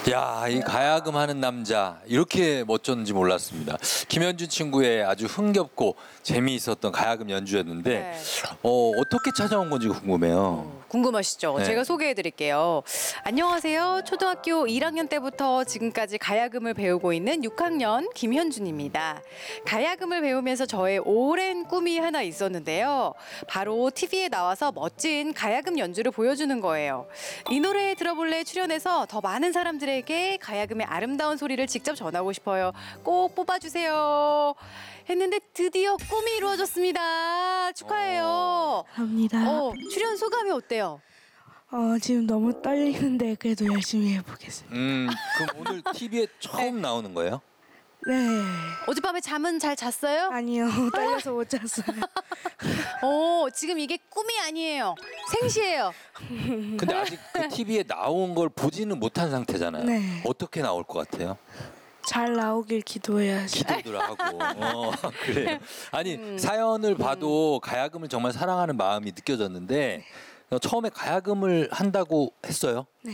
야, 이 가야금 하는 남자 이렇게 멋졌는지 몰랐습니다. 김현준 친구의 아주 흥겹고 재미있었던 가야금 연주였는데 네. 어떻게 찾아온 건지 궁금해요. 궁금하시죠? 네. 제가 소개해 드릴게요. 안녕하세요. 초등학교 1학년 때부터 지금까지 가야금을 배우고 있는 6학년 김현준입니다. 가야금을 배우면서 저의 오랜 꿈이 하나 있었는데요. 바로 TV에 나와서 멋진 가야금 연주를 보여주는 거예요. 이 노래 들어볼래 출연해서 더 많은 사람들에게 가야금의 아름다운 소리를 직접 전하고 싶어요. 꼭 뽑아주세요. 했는데 드디어 꿈이 이루어졌습니다. 축하해요. 합니다. 출연 소감이 어때요? 지금 너무 떨리는데 그래도 열심히 해보겠습니다. 그럼 오늘 TV에 처음 나오는 거예요? 네. 어젯밤에 잠은 잘 잤어요? 아니요. 떨려서 못 잤어요. 지금 이게 꿈이 아니에요. 생시예요. 근데 아직 그 TV에 나온 걸 보지는 못한 상태잖아요. 네. 어떻게 나올 것 같아요? 잘 나오길 기도해야지. 기도들 하고. 그래요. 아니 사연을 봐도 가야금을 정말 사랑하는 마음이 느껴졌는데 처음에 가야금을 한다고 했어요? 네.